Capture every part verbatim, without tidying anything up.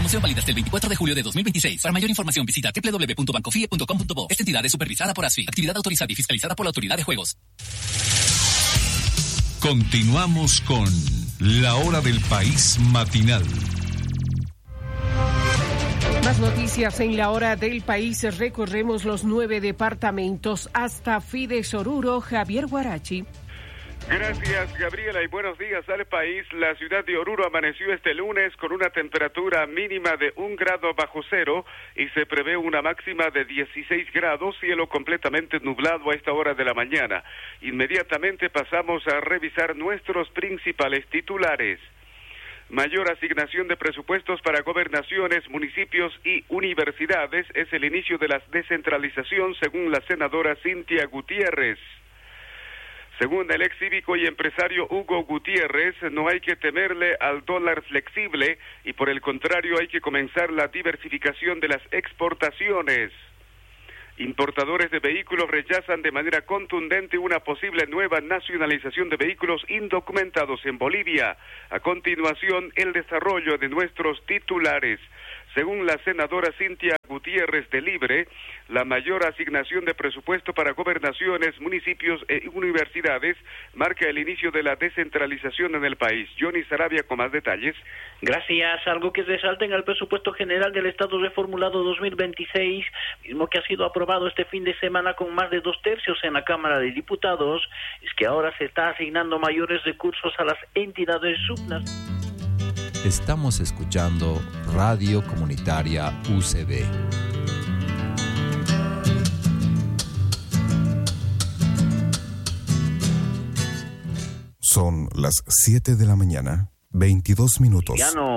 Promoción válida hasta el veinticuatro de julio de dos mil veintiséis. Para mayor información visita doble u doble u doble u punto bancofie punto com punto bo. Esta entidad es supervisada por ASFI. Actividad autorizada y fiscalizada por la Autoridad de Juegos. Continuamos con La Hora del País Matinal. Más noticias en La Hora del País. Recorremos los nueve departamentos hasta Fides Oruro. Javier Guarachi. Gracias, Gabriela, y buenos días al país. La ciudad de Oruro amaneció este lunes con una temperatura mínima de un grado bajo cero y se prevé una máxima de dieciséis grados, cielo completamente nublado a esta hora de la mañana. Inmediatamente pasamos a revisar nuestros principales titulares. Mayor asignación de presupuestos para gobernaciones, municipios y universidades es el inicio de la descentralización, según la senadora Cintia Gutiérrez. Según el ex cívico y empresario Hugo Gutiérrez, no hay que temerle al dólar flexible y por el contrario hay que comenzar la diversificación de las exportaciones. Importadores de vehículos rechazan de manera contundente una posible nueva nacionalización de vehículos indocumentados en Bolivia. A continuación, el desarrollo de nuestros titulares. Según la senadora Cintia Gutiérrez de Libre, la mayor asignación de presupuesto para gobernaciones, municipios e universidades marca el inicio de la descentralización en el país. Johnny Sarabia con más detalles. Gracias. Algo que resalta en el presupuesto general del Estado reformulado dos mil veintiséis, mismo que ha sido aprobado este fin de semana con más de dos tercios en la Cámara de Diputados, es que ahora se está asignando mayores recursos a las entidades subnacionales. Estamos escuchando Radio Comunitaria U C B. Son las siete de la mañana, veintidós minutos.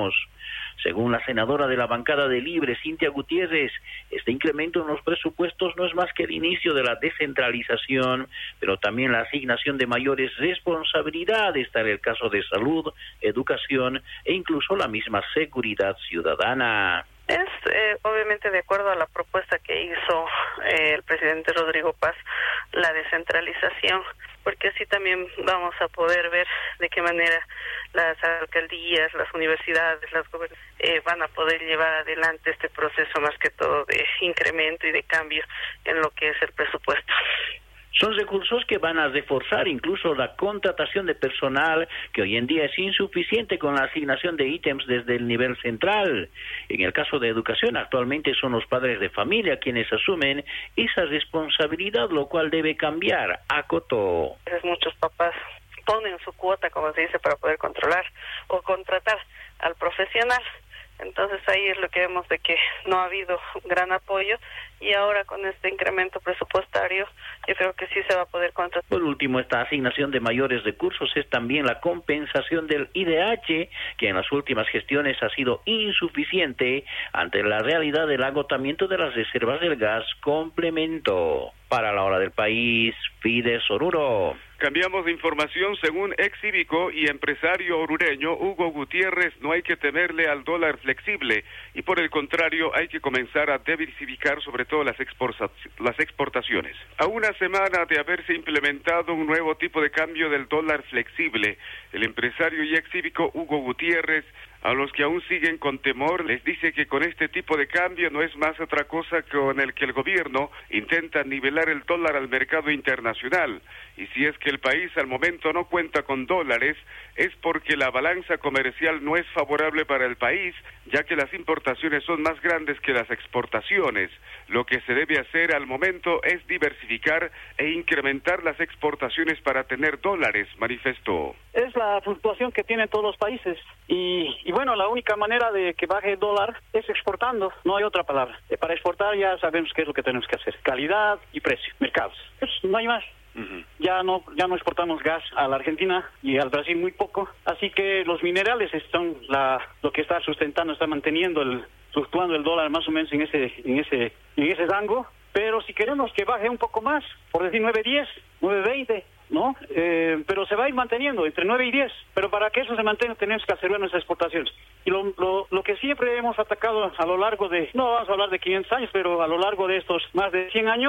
Según la senadora de la bancada de Libre, Cintia Gutiérrez, este incremento en los presupuestos no es más que el inicio de la descentralización, pero también la asignación de mayores responsabilidades, tal el caso de salud, educación e incluso la misma seguridad ciudadana. Es eh, obviamente de acuerdo a la propuesta que hizo eh, el presidente Rodrigo Paz, la descentralización, porque así también vamos a poder ver de qué manera las alcaldías, las universidades, las gobernaciones eh, van a poder llevar adelante este proceso más que todo de incremento y de cambio en lo que es el presupuesto. Son recursos que van a reforzar incluso la contratación de personal, que hoy en día es insuficiente con la asignación de ítems desde el nivel central. En el caso de educación, actualmente son los padres de familia quienes asumen esa responsabilidad, lo cual debe cambiar, acotó. Muchos papás ponen su cuota, como se dice, para poder controlar o contratar al profesional. Entonces ahí es lo que vemos de que no ha habido gran apoyo y ahora con este incremento presupuestario yo creo que sí se va a poder contratar. Por último, esta asignación de mayores recursos es también la compensación del I D H, que en las últimas gestiones ha sido insuficiente ante la realidad del agotamiento de las reservas del gas complemento. Para La Hora del País, Fides Oruro. Cambiamos de información. Según ex cívico y empresario orureño Hugo Gutiérrez, no hay que temerle al dólar flexible y por el contrario hay que comenzar a diversificar sobre todo las, exporta- las exportaciones. A una semana de haberse implementado un nuevo tipo de cambio del dólar flexible, el empresario y ex cívico Hugo Gutiérrez, a los que aún siguen con temor, les dice que con este tipo de cambio no es más otra cosa que con el que el gobierno intenta nivelar el dólar al mercado internacional. Y si es que el país al momento no cuenta con dólares, es porque la balanza comercial no es favorable para el país, ya que las importaciones son más grandes que las exportaciones. Lo que se debe hacer al momento es diversificar e incrementar las exportaciones para tener dólares, manifestó. Es la fluctuación que tienen todos los países y, y bueno, la única manera de que baje el dólar es exportando, no hay otra palabra. Para exportar ya sabemos qué es lo que tenemos que hacer, calidad y precio, mercados, pues no hay más. Uh-huh. Ya no ya no exportamos gas a la Argentina y al Brasil muy poco, así que los minerales son la lo que está sustentando, está manteniendo el fluctuando el dólar más o menos en ese en ese en ese rango, pero si queremos que baje un poco más, por decir nueve diez, nueve veinte, ¿no? Eh, pero se va a ir manteniendo entre nueve y diez, pero para que eso se mantenga tenemos que acelerar nuestras exportaciones. Y lo, lo, lo que siempre hemos atacado a lo largo de, no vamos a hablar de quinientos años, pero a lo largo de estos más de cien años,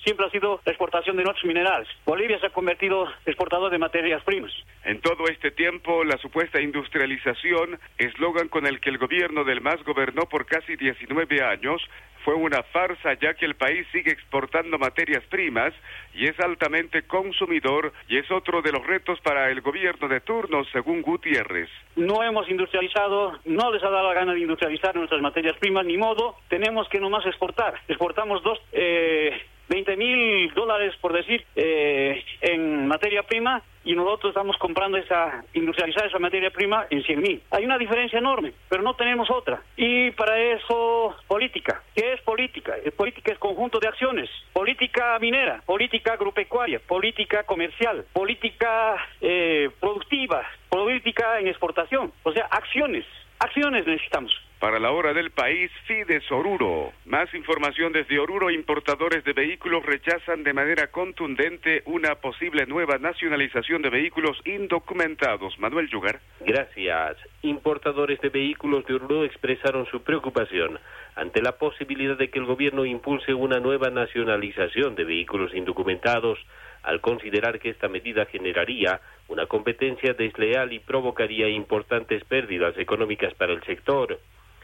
siempre ha sido la exportación de nuestros minerales. Bolivia se ha convertido en exportador de materias primas. En todo este tiempo, la supuesta industrialización, eslogan con el que el gobierno del M A S gobernó por casi diecinueve años, fue una farsa, ya que el país sigue exportando materias primas y es altamente consumidor, y es otro de los retos para el gobierno de turno, según Gutiérrez. No hemos industrializado, no les ha dado la gana de industrializar nuestras materias primas, ni modo, tenemos que nomás exportar. Exportamos dos, eh, veinte mil dólares, por decir, eh, en materia prima, y nosotros estamos comprando esa, industrializar esa materia prima en cien mil. Hay una diferencia enorme, pero no tenemos otra. Y para eso, política. ¿Qué es política? Política es conjunto de acciones. Política minera, política agropecuaria, política comercial, política eh, productiva, política en exportación. O sea, acciones. Acciones necesitamos. Para la hora del país, Fides Oruro. Más información desde Oruro. Importadores de vehículos rechazan de manera contundente una posible nueva nacionalización de vehículos indocumentados. Manuel Yugar. Gracias. Importadores de vehículos de Oruro expresaron su preocupación ante la posibilidad de que el gobierno impulse una nueva nacionalización de vehículos indocumentados, al considerar que esta medida generaría una competencia desleal y provocaría importantes pérdidas económicas para el sector.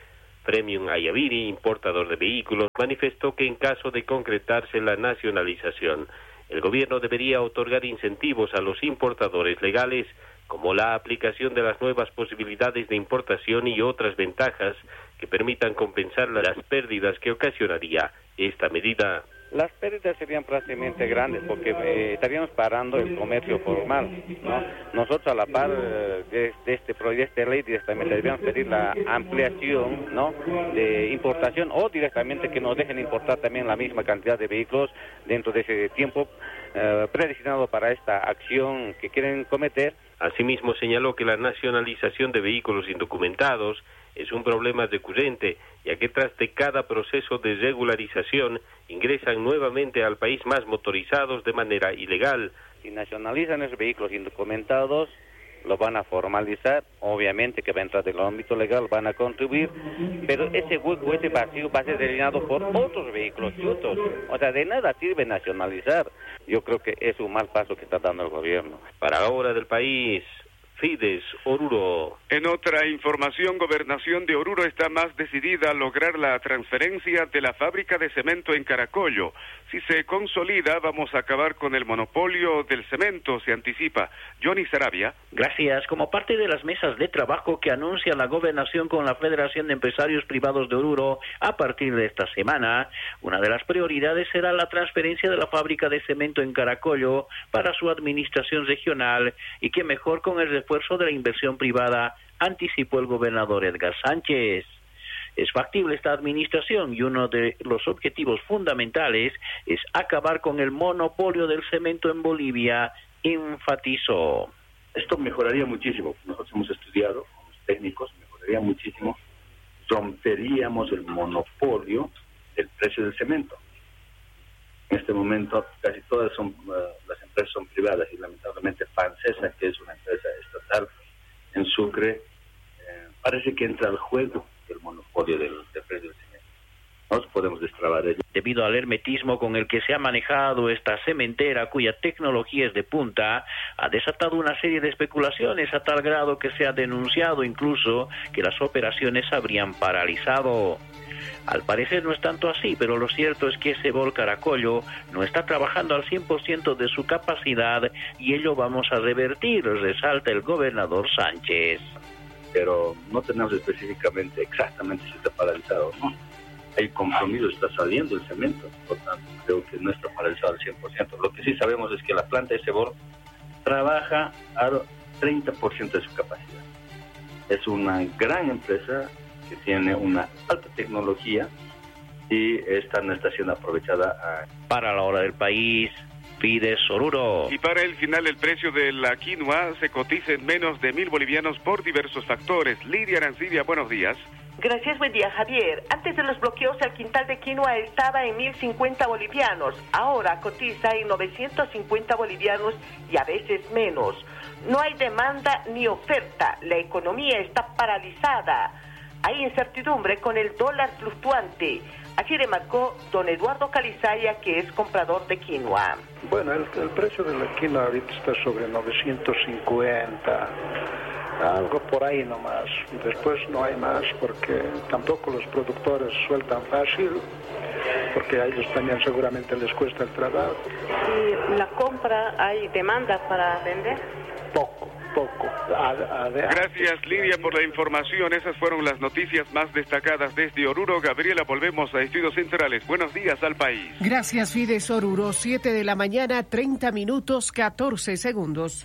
Premium Ayaviri, importador de vehículos, manifestó que en caso de concretarse la nacionalización, el gobierno debería otorgar incentivos a los importadores legales, como la aplicación de las nuevas posibilidades de importación y otras ventajas que permitan compensar las pérdidas que ocasionaría esta medida. Las pérdidas serían prácticamente grandes porque eh, estaríamos parando el comercio formal, ¿no? Nosotros a la par eh, de, de este proyecto de ley directamente deberíamos pedir la ampliación, ¿no?, de importación, o directamente que nos dejen importar también la misma cantidad de vehículos dentro de ese tiempo eh, predestinado para esta acción que quieren cometer. Asimismo señaló que la nacionalización de vehículos indocumentados es un problema recurrente, ya que tras de cada proceso de regularización ingresan nuevamente al país más motorizados de manera ilegal. Si nacionalizan esos vehículos indocumentados, lo van a formalizar, obviamente que va a entrar del ámbito legal, van a contribuir, pero ese hueco, ese vacío va a ser rellenado por otros vehículos chutos. O sea, de nada sirve nacionalizar. Yo creo que es un mal paso que está dando el gobierno. Para la hora del país, Fides Oruro. En otra información, Gobernación de Oruro está más decidida a lograr la transferencia de la fábrica de cemento en Caracollo. Si se consolida, vamos a acabar con el monopolio del cemento, se anticipa. Johnny Sarabia. Gracias. Como parte de las mesas de trabajo que anuncia la Gobernación con la Federación de Empresarios Privados de Oruro a partir de esta semana, una de las prioridades será la transferencia de la fábrica de cemento en Caracollo para su administración regional, y que mejor con el refuerzo de la inversión privada, anticipó el gobernador Edgar Sánchez. Es factible esta administración y uno de los objetivos fundamentales es acabar con el monopolio del cemento en Bolivia, enfatizó. Esto mejoraría muchísimo. Nosotros hemos estudiado con los técnicos, mejoraría muchísimo. Romperíamos el monopolio del precio del cemento. En este momento casi todas son uh, las empresas son privadas, y lamentablemente Pancesa, que es una empresa estatal en Sucre, eh, parece que entra al juego del monopolio del, del precio del cemento. Nos podemos destrabar ello. Debido al hermetismo con el que se ha manejado esta cementera, cuya tecnología es de punta, ha desatado una serie de especulaciones a tal grado que se ha denunciado incluso que las operaciones habrían paralizado. Al parecer no es tanto así, pero lo cierto es que Sebol Caracollo no está trabajando al cien por ciento de su capacidad, y ello vamos a revertir, resalta el gobernador Sánchez. Pero no tenemos específicamente exactamente si está paralizado, ¿no? El compromiso está saliendo el cemento, por tanto creo que no está paralizado al cien por ciento. Lo que sí sabemos es que la planta de Sebol trabaja al treinta por ciento de su capacidad. Es una gran empresa que tiene una alta tecnología y esta no está siendo aprovechada. A... Para la hora del país, Fides Oruro. Y para el final, el precio de la quinoa se cotiza en menos de mil bolivianos por diversos factores. Lidia Arancibia, buenos días. Gracias, buen día, Javier. Antes de los bloqueos, el quintal de quinoa estaba en mil cincuenta bolivianos. Ahora cotiza en novecientos cincuenta bolivianos y a veces menos. No hay demanda ni oferta. La economía está paralizada. Hay incertidumbre con el dólar fluctuante. Así remarcó don Eduardo Calizaya, que es comprador de quinoa. Bueno, el, el precio de la quinoa ahorita está sobre novecientos cincuenta, algo por ahí nomás. Después no hay más porque tampoco los productores sueltan fácil, porque a ellos también seguramente les cuesta el trabajo. ¿Y la compra, hay demanda para vender? Poco. Poco. A, a, de... Gracias, Lidia, por la información. Esas fueron las noticias más destacadas desde Oruro. Gabriela, volvemos a Estudios Centrales. Buenos días al país. Gracias, Fides Oruro. siete de la mañana, treinta minutos, catorce segundos.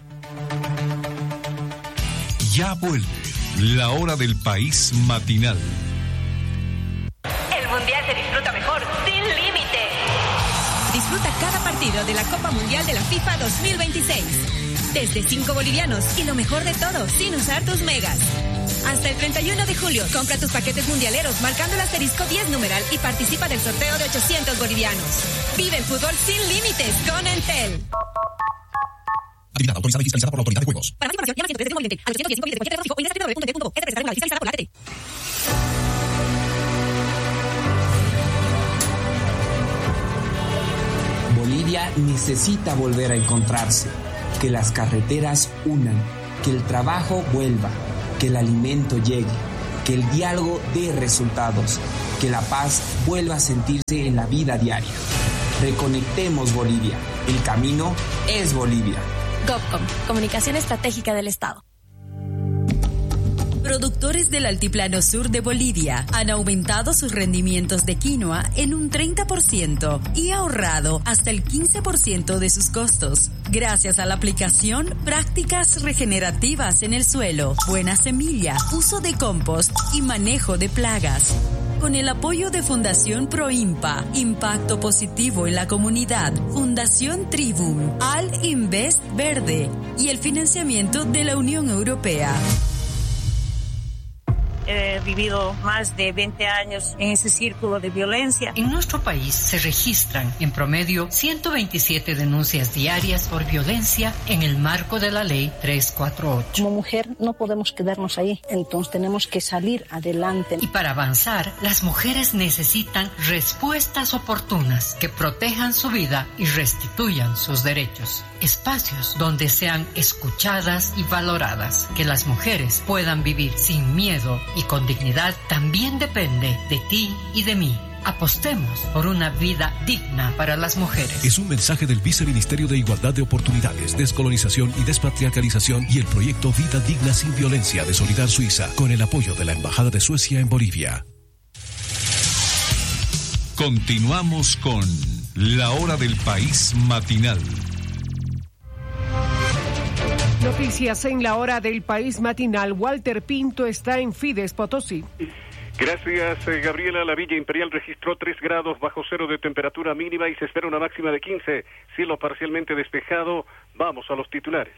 Ya vuelve la hora del país matinal. El Mundial se disfruta mejor sin límite. Disfruta cada partido de la Copa Mundial de la FIFA dos mil veintiséis. Desde cinco bolivianos y lo mejor de todo, sin usar tus megas. Hasta el treinta y uno de julio, compra tus paquetes mundialeros marcando el asterisco diez numeral y participa del sorteo de ochocientos bolivianos. Vive el fútbol sin límites con Entel. Actividad autorizada y fiscalizada por la Autoridad de Juegos. Para más información, llama al ciento trece de Movimiento, al ochocientos diez de cualquier tráfico o ingresa a doble u doble u doble u punto t p punto fiscalizada por la A T T. Bolivia necesita volver a encontrarse. Que las carreteras unan, que el trabajo vuelva, que el alimento llegue, que el diálogo dé resultados, que la paz vuelva a sentirse en la vida diaria. Reconectemos Bolivia. El camino es Bolivia. GovCom, Comunicación Estratégica del Estado. Productores del Altiplano Sur de Bolivia han aumentado sus rendimientos de quinoa en un treinta por ciento y ahorrado hasta el quince por ciento de sus costos, gracias a la aplicación prácticas regenerativas en el suelo, buena semilla, uso de compost y manejo de plagas. Con el apoyo de Fundación Proimpa, Impacto Positivo en la Comunidad, Fundación Tribum, Al Invest Verde y el financiamiento de la Unión Europea. He vivido más de veinte años en ese círculo de violencia. En nuestro país se registran en promedio ciento veintisiete denuncias diarias por violencia en el marco de la ley trescientos cuarenta y ocho. Como mujer no podemos quedarnos ahí, entonces tenemos que salir adelante. Y para avanzar, las mujeres necesitan respuestas oportunas que protejan su vida y restituyan sus derechos. Espacios donde sean escuchadas y valoradas, que las mujeres puedan vivir sin miedo y con dignidad, también depende de ti y de mí. Apostemos por una vida digna para las mujeres. Es un mensaje del Viceministerio de Igualdad de Oportunidades, Descolonización y Despatriarcalización y el proyecto Vida Digna Sin Violencia de Solidar Suiza, con el apoyo de la Embajada de Suecia en Bolivia. Continuamos con la hora del país matinal. Noticias en la hora del país matinal. Walter Pinto está en Fides Potosí. Gracias, eh, Gabriela. La Villa Imperial registró tres grados bajo cero de temperatura mínima y se espera una máxima de quince. Cielo parcialmente despejado. Vamos a los titulares.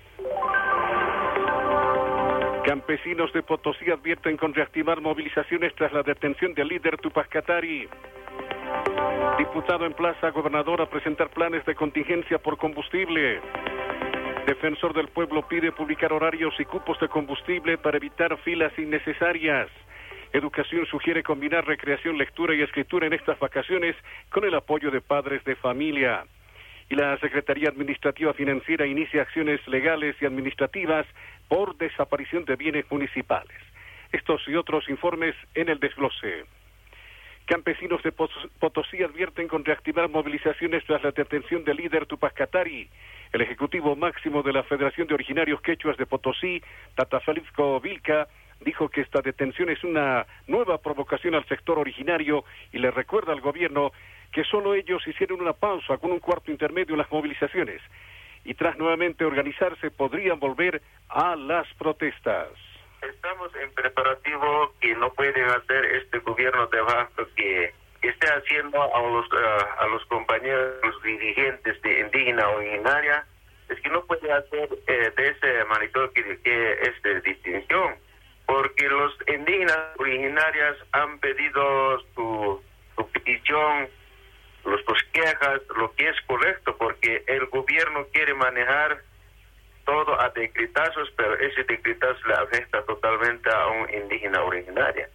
Campesinos de Potosí advierten con reactivar movilizaciones tras la detención del líder Tupac Katari. Diputado en plaza gobernador a presentar planes de contingencia por combustible. Defensor del Pueblo pide publicar horarios y cupos de combustible para evitar filas innecesarias. Educación sugiere combinar recreación, lectura y escritura en estas vacaciones con el apoyo de padres de familia. Y la Secretaría Administrativa Financiera inicia acciones legales y administrativas por desaparición de bienes municipales. Estos y otros informes en el desglose. Campesinos de Potosí advierten con reactivar movilizaciones tras la detención del líder Tupac Katari. El ejecutivo máximo de la Federación de Originarios Quechuas de Potosí, Tata Félixco Vilca, dijo que esta detención es una nueva provocación al sector originario y le recuerda al gobierno que solo ellos hicieron una pausa con un cuarto intermedio en las movilizaciones y tras nuevamente organizarse podrían volver a las protestas. Estamos en preparativo que no pueden hacer este gobierno de abajo que esté haciendo a los uh, a los compañeros los dirigentes de indígena originaria, es que no puede hacer eh, de ese manito que, que es de distinción, porque los indígenas originarias han pedido su, su petición, los, sus quejas, lo que es correcto, porque el gobierno quiere manejar todo a decretazos, pero ese decretazo le afecta totalmente a un indígena originaria.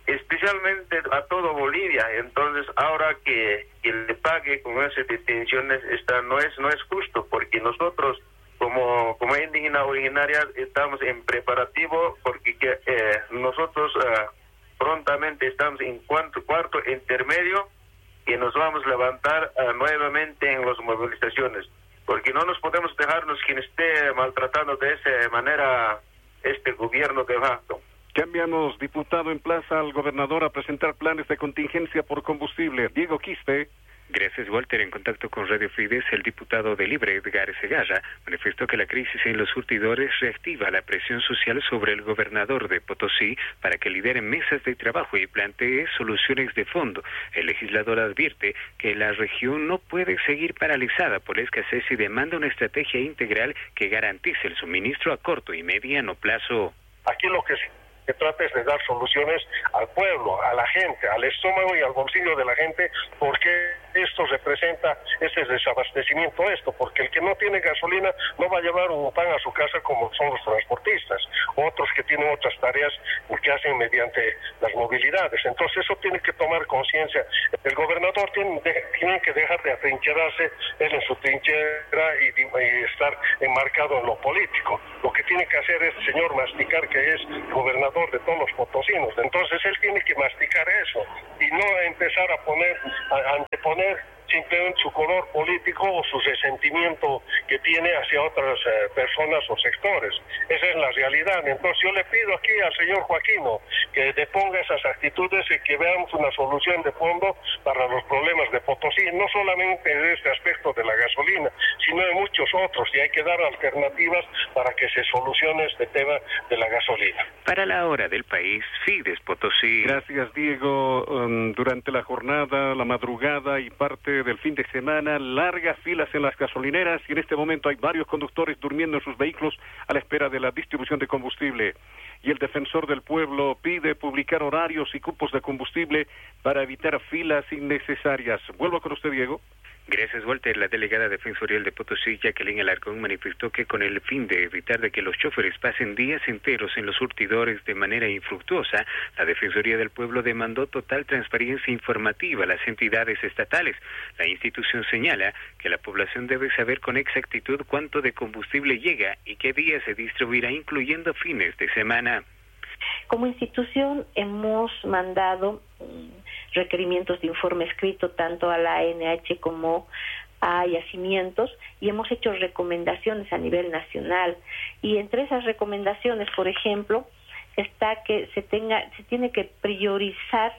especialmente a todo Bolivia. Entonces, ahora que, que le pague con esas detenciones, esta no es no es justo, porque nosotros como como indígena originaria estamos en preparativo, porque que, eh, nosotros uh, prontamente estamos en cuarto, cuarto intermedio, que nos vamos a levantar uh, nuevamente en las movilizaciones, porque no nos podemos dejarnos quien esté maltratando de esa manera este gobierno de facto. Cambiamos, diputado, en plaza al gobernador a presentar planes de contingencia por combustible. Diego Quispe. Gracias, Walter. En contacto con Radio Fides, el diputado de Libre, Edgar Segarra, manifestó que la crisis en los surtidores reactiva la presión social sobre el gobernador de Potosí para que lidere mesas de trabajo y plantee soluciones de fondo. El legislador advierte que la región no puede seguir paralizada por la escasez y demanda una estrategia integral que garantice el suministro a corto y mediano plazo. Aquí lo que se trata es de dar soluciones al pueblo, a la gente, al estómago y al bolsillo de la gente, porque esto representa este desabastecimiento, esto, porque el que no tiene gasolina no va a llevar un pan a su casa como son los transportistas, otros que tienen otras tareas que hacen mediante las movilidades. Entonces eso tiene que tomar conciencia. El gobernador tiene, de, tiene que dejar de atrincherarse él en su trinchera y, y estar enmarcado en lo político. Lo que tiene que hacer es, señor, masticar que es gobernador de todos los potosinos. Entonces él tiene que masticar eso y no empezar a poner, a anteponer simplemente su color político o su resentimiento que tiene hacia otras eh, personas o sectores. Esa es la realidad. Entonces yo le pido aquí al señor Joaquino que deponga esas actitudes y que veamos una solución de fondo para los problemas de Potosí, no solamente de este aspecto de la gasolina, sino de muchos otros, y hay que dar alternativas para que se solucione este tema de la gasolina. Para la hora del país, Fides Potosí. Gracias, Diego. Um, durante la jornada, la madrugada y parte del fin de semana, largas filas en las gasolineras, y en este momento hay varios conductores durmiendo en sus vehículos a la espera de la distribución de combustible. Y el defensor del pueblo pide publicar horarios y cupos de combustible para evitar filas innecesarias. Vuelvo con usted, Diego. Gracias, Walter. La delegada defensorial de Potosí, Jacqueline Alarcón, manifestó que con el fin de evitar de que los choferes pasen días enteros en los surtidores de manera infructuosa, la Defensoría del Pueblo demandó total transparencia informativa a las entidades estatales. La institución señala que la población debe saber con exactitud cuánto de combustible llega y qué día se distribuirá, incluyendo fines de semana. Como institución hemos mandado requerimientos de informe escrito tanto a la A N H como a Yacimientos y hemos hecho recomendaciones a nivel nacional, y entre esas recomendaciones, por ejemplo, está que se tenga se tiene que priorizar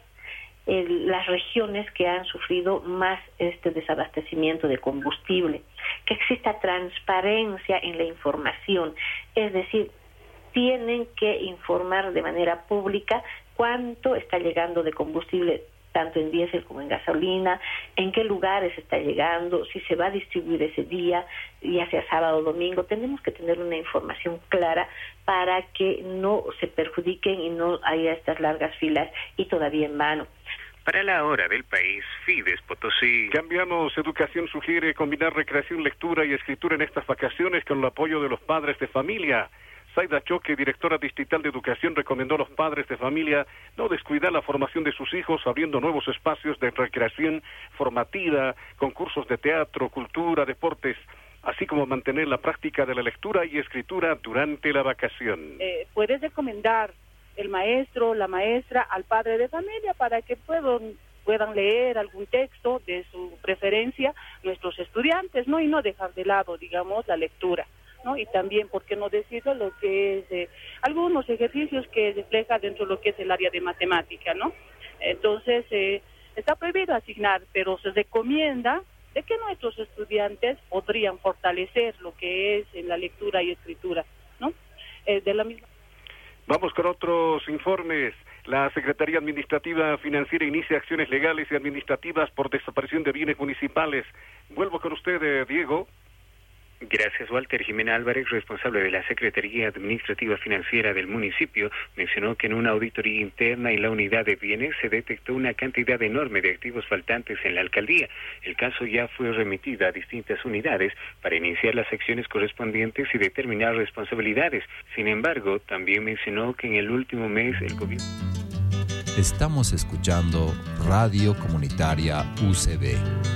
el, las regiones que han sufrido más este desabastecimiento de combustible, que exista transparencia en la información, es decir, tienen que informar de manera pública cuánto está llegando de combustible, tanto en diésel como en gasolina, en qué lugares está llegando, si se va a distribuir ese día, ya sea sábado o domingo. Tenemos que tener una información clara para que no se perjudiquen y no haya estas largas filas y todavía en vano. Para la hora del país, Fides Potosí. Cambiamos. Educación sugiere combinar recreación, lectura y escritura en estas vacaciones con el apoyo de los padres de familia. Zaida Choque, directora distrital de Educación, recomendó a los padres de familia no descuidar la formación de sus hijos, abriendo nuevos espacios de recreación formativa, concursos de teatro, cultura, deportes, así como mantener la práctica de la lectura y escritura durante la vacación. Eh, puedes recomendar el maestro, la maestra, al padre de familia para que puedan, puedan leer algún texto de su preferencia nuestros estudiantes, ¿no? Y no dejar de lado, digamos, la lectura, ¿no? Y también, ¿por qué no decirlo? Lo que es eh, algunos ejercicios que refleja dentro de lo que es el área de matemática, ¿no? Entonces, eh, está prohibido asignar, pero se recomienda de que nuestros estudiantes podrían fortalecer lo que es en la lectura y escritura, ¿no? Eh, de la misma. Vamos con otros informes. La Secretaría Administrativa Financiera inicia acciones legales y administrativas por desaparición de bienes municipales. Vuelvo con usted, eh, Diego. Gracias, Walter. Jimena Álvarez, responsable de la Secretaría Administrativa Financiera del municipio, mencionó que en una auditoría interna en la unidad de bienes se detectó una cantidad enorme de activos faltantes en la alcaldía. El caso ya fue remitido a distintas unidades para iniciar las acciones correspondientes y determinar responsabilidades. Sin embargo, también mencionó que en el último mes el gobierno... Estamos escuchando Radio Comunitaria U C B.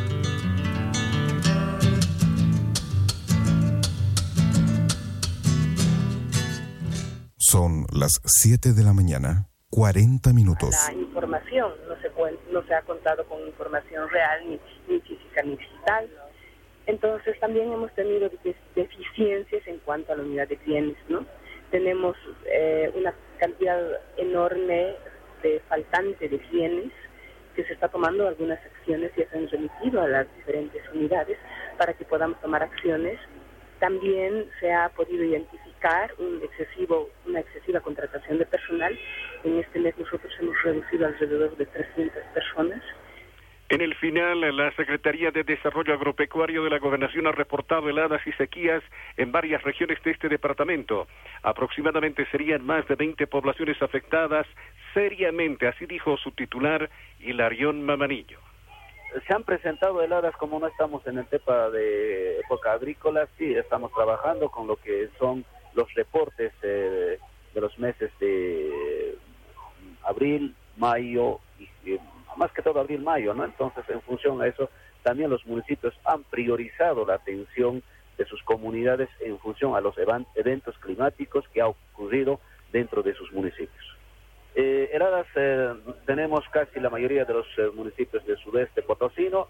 Son las siete de la mañana, cuarenta minutos. La información, no se, puede, no se ha contado con información real, ni, ni física, ni digital. Entonces también hemos tenido deficiencias en cuanto a la unidad de bienes, ¿no? Tenemos eh, una cantidad enorme de faltante de bienes que se está tomando algunas acciones y se han remitido a las diferentes unidades para que podamos tomar acciones. También se ha podido identificar un excesivo, una excesiva contratación de personal. En este mes nosotros hemos reducido alrededor de trescientas personas. En el final, la Secretaría de Desarrollo Agropecuario de la Gobernación ha reportado heladas y sequías en varias regiones de este departamento. Aproximadamente serían más de veinte poblaciones afectadas seriamente, así dijo su titular, Hilarión Mamanillo. Se han presentado heladas, como no estamos en el tema de época agrícola, sí estamos trabajando con lo que son los reportes eh, de los meses de abril, mayo, y, y más que todo abril-mayo, ¿no? Entonces, en función a eso, también los municipios han priorizado la atención de sus comunidades en función a los evan- eventos climáticos que ha ocurrido dentro de sus municipios. Eh, heladas eh, tenemos casi la mayoría de los eh, municipios del sudeste potosino,